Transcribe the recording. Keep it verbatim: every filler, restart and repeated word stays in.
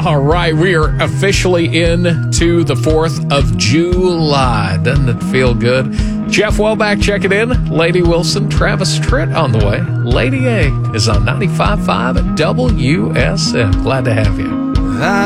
All right, we are officially into the fourth of July. Doesn't it feel good? Jeff Welback checking in. Lady Wilson, Travis Tritt on the way. Lady A is on ninety-five point five at W S M. Glad to have you.